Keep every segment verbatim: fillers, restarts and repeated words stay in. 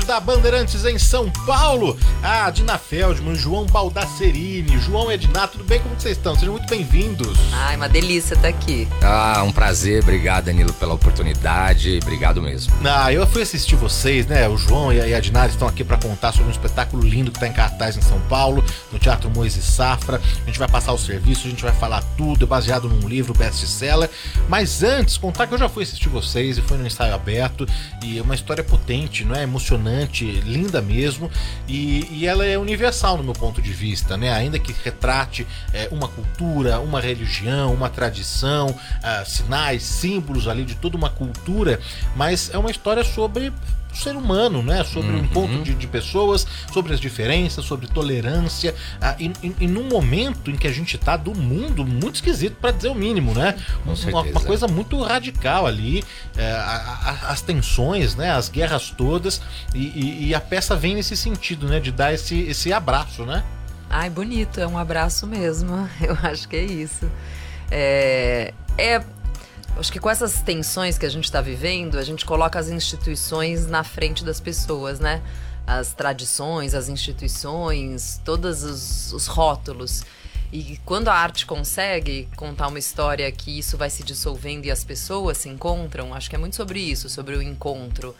da Bandeirantes em São Paulo, a Dina Feldman, João Baldacerini, João Ednar, tudo bem? Como vocês estão? Sejam muito bem-vindos. Ai, uma delícia estar aqui. Ah, um prazer, obrigado, Danilo, pela oportunidade, obrigado mesmo. Ah, eu fui assistir vocês, né? O João e a Dinar estão aqui para contar sobre um espetáculo lindo que está em cartaz em São Paulo, no Teatro Moisés Safra. A gente vai passar o serviço, a gente vai falar tudo, é baseado num livro best-seller. Mas antes, contar que eu já fui assistir vocês e foi no ensaio aberto, e é uma história potente, não é? Emocionante, linda mesmo, e, e ela é universal no meu ponto de vista, né? Ainda que retrate é, uma cultura, uma religião, uma tradição, uh, sinais, símbolos ali de toda uma cultura, mas é uma história sobre o ser humano, né? Sobre uhum. o encontro de, de pessoas, sobre as diferenças, sobre tolerância, ah, e, e, e num momento em que a gente tá do mundo muito esquisito, para dizer o mínimo, né? Uma, uma coisa muito radical ali, é, a, a, as tensões, né? As guerras todas, e, e, e a peça vem nesse sentido, né? De dar esse, esse abraço, né? Ai, bonito, é um abraço mesmo, eu acho que é isso. É... é... Acho que com essas tensões que a gente está vivendo, a gente coloca as instituições na frente das pessoas, né? As tradições, as instituições, todos os, os rótulos. E quando a arte consegue contar uma história que isso vai se dissolvendo e as pessoas se encontram, acho que é muito sobre isso, sobre o encontro.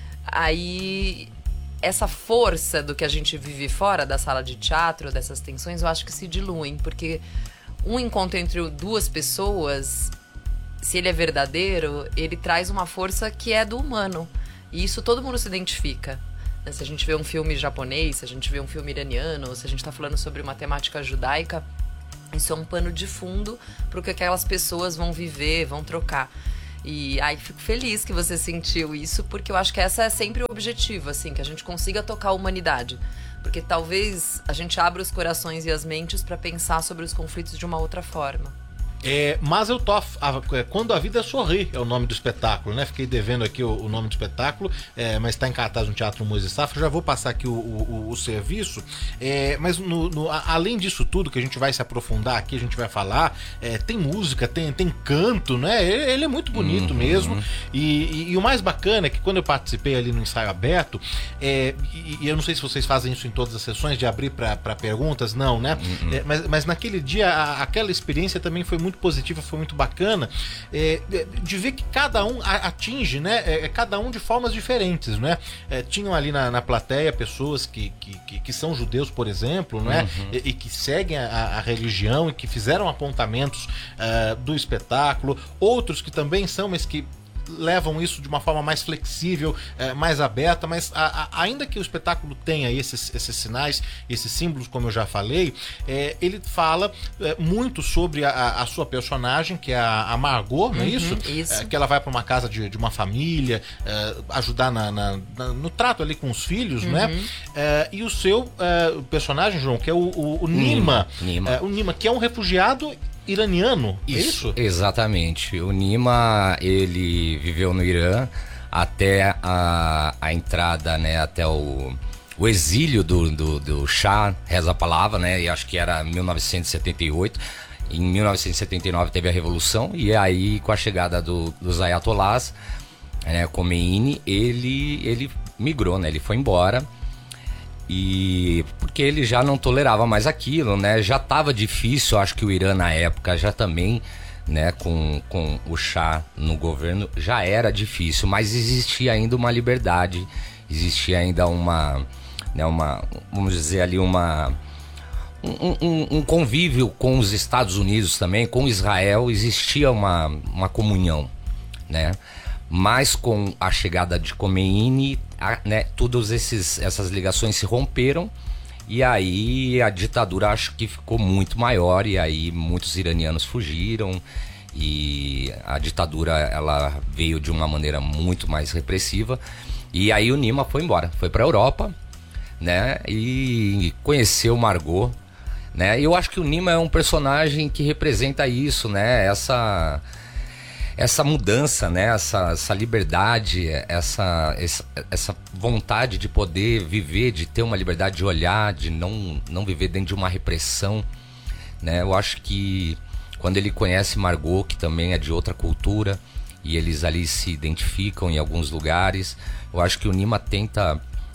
Aí, essa força do que a gente vive fora da sala de teatro, dessas tensões, eu acho que se diluem, porque um encontro entre duas pessoas, se ele é verdadeiro, ele traz uma força que é do humano. E isso todo mundo se identifica. Se a gente vê um filme japonês, se a gente vê um filme iraniano, se a gente está falando sobre uma temática judaica, isso é um pano de fundo para o que aquelas pessoas vão viver, vão trocar. E aí fico feliz que você sentiu isso, porque eu acho que essa é sempre o objetivo, assim, que a gente consiga tocar a humanidade. Porque talvez a gente abra os corações e as mentes para pensar sobre os conflitos de uma outra forma. É, Mazel Tov, a, Quando a Vida Sorri é o nome do espetáculo, né? Fiquei devendo aqui o, o nome do espetáculo, é, mas está em cartaz no Teatro Moisés Safra. Já vou passar aqui o, o, o serviço, é, mas no, no, além disso tudo que a gente vai se aprofundar aqui, a gente vai falar, é, tem música, tem, tem canto, né? Ele, ele é muito bonito uhum. mesmo, e, e, e o mais bacana é que quando eu participei ali no ensaio aberto, é, e, e eu não sei se vocês fazem isso em todas as sessões, de abrir para perguntas, não, né? Uhum. É, mas, mas naquele dia, a, aquela experiência também foi muito positiva, foi muito bacana, é, de ver que cada um atinge, né, é, cada um de formas diferentes, né? É, tinham ali na, na plateia pessoas que, que, que são judeus, por exemplo, né? Uhum. E, e que seguem a, a religião e que fizeram apontamentos uh, do espetáculo, outros que também são, mas que levam isso de uma forma mais flexível, é, mais aberta, mas a, a, ainda que o espetáculo tenha esses, esses sinais, esses símbolos, como eu já falei, é, ele fala é, muito sobre a, a sua personagem, que é a, a Margot, não é uhum, isso? isso. É, que ela vai para uma casa de, de uma família, é, ajudar na, na, na, no trato ali com os filhos, uhum. né? É, e o seu é, personagem, João, que é o, o, o Nima, Nima. É, o Nima, que é um refugiado iraniano, isso, é isso? Exatamente. O Nima, ele viveu no Irã até a, a entrada, né, até o, o exílio do, do, do Shah, reza a palavra, né, e acho que era mil novecentos e setenta e oito. Em mil novecentos e setenta e nove teve a Revolução, e aí com a chegada do, dos Ayatollahs, né, Khomeini, ele, ele migrou, né, ele foi embora. E porque ele já não tolerava mais aquilo, né? Já estava difícil, acho que o Irã na época já também, né, com, com o Shah no governo, já era difícil, mas existia ainda uma liberdade, existia ainda uma, né, uma, vamos dizer ali, uma, um, um, um convívio com os Estados Unidos também, com Israel, existia uma, uma comunhão, né? Mas com a chegada de Khomeini, a, né, todas esses, essas ligações se romperam, e aí a ditadura acho que ficou muito maior, e aí muitos iranianos fugiram, e a ditadura ela veio de uma maneira muito mais repressiva, e aí o Nima foi embora, foi para a Europa, né, e conheceu Margot, né? Eu acho que o Nima é um personagem que representa isso, né, essa... essa mudança, né? essa, essa liberdade, essa, essa, essa vontade de poder viver, de ter uma liberdade de olhar, de não, não viver dentro de uma repressão, né? Eu acho que quando ele conhece Margot, que também é de outra cultura, e eles ali se identificam em alguns lugares, eu acho que o Nima tenta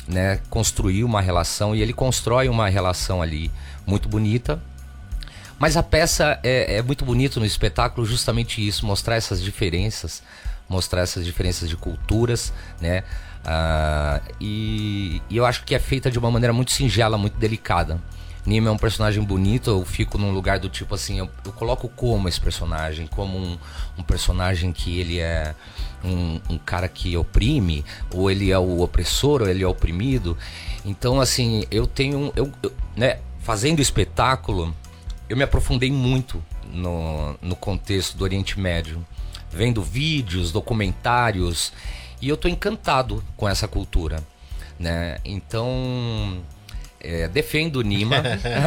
né, construir uma relação, e ele constrói uma relação ali muito bonita. Mas a peça é, é muito bonito no espetáculo justamente isso, mostrar essas diferenças, mostrar essas diferenças de culturas, né? Ah, e, e eu acho que é feita de uma maneira muito singela, muito delicada. Nima é um personagem bonito, eu fico num lugar do tipo assim, eu, eu coloco como esse personagem, como um, um personagem que ele é um, um cara que oprime, ou ele é o opressor, ou ele é o oprimido. Então assim, eu tenho, eu, eu, né, fazendo espetáculo, eu me aprofundei muito no, no contexto do Oriente Médio, vendo vídeos, documentários, e eu tô encantado com essa cultura, né? Então... É, defendo o Nima,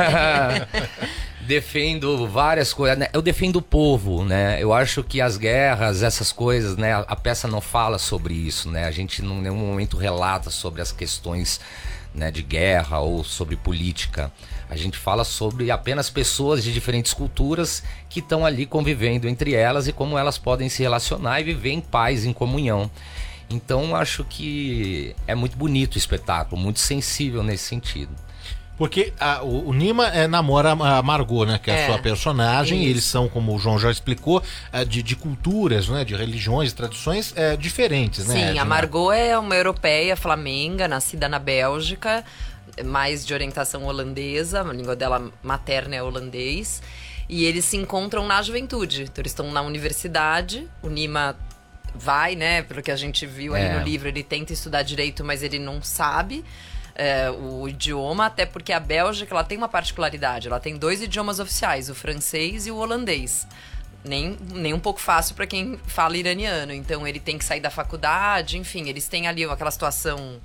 defendo várias coisas, né? Eu defendo o povo, né? Eu acho que as guerras, essas coisas, né? A, a peça não fala sobre isso, né? A gente em nenhum momento relata sobre as questões, né, de guerra ou sobre política. A gente fala sobre apenas pessoas de diferentes culturas que estão ali convivendo entre elas e como elas podem se relacionar e viver em paz, em comunhão. Então acho que é muito bonito o espetáculo, muito sensível nesse sentido. Porque a, o, o Nima é, namora a Margot, né? Que é, é a sua personagem. Isso. E eles são, como o João já explicou, de, de culturas, né? De religiões, tradições é, diferentes, né? Sim, Edna? A Margot é uma europeia flamenga, nascida na Bélgica, mais de orientação holandesa, a língua dela materna é holandês. E eles se encontram na juventude. Então eles estão na universidade, o Nima... vai, né, pelo que a gente viu ali é. no livro, ele tenta estudar direito, mas ele não sabe é, o idioma, até porque a Bélgica, ela tem uma particularidade, ela tem dois idiomas oficiais, o francês e o holandês. Nem, nem um pouco fácil para quem fala iraniano, então ele tem que sair da faculdade, enfim, eles têm ali aquela situação